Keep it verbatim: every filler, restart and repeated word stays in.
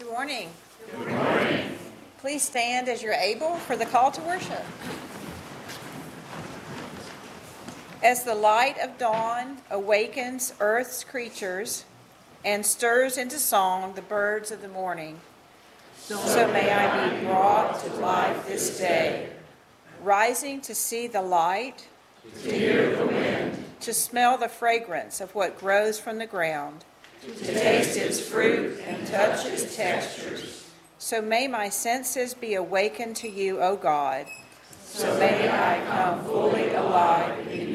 Good morning. Good morning. Please stand as you're able for the call to worship. As the light of dawn awakens earth's creatures and stirs into song the birds of the morning, so may I be brought to life this day, rising to see the light, to hear the wind, to smell the fragrance of what grows from the ground, to taste its fruit and touch its textures. So may my senses be awakened to you, O God. So may I come fully alive in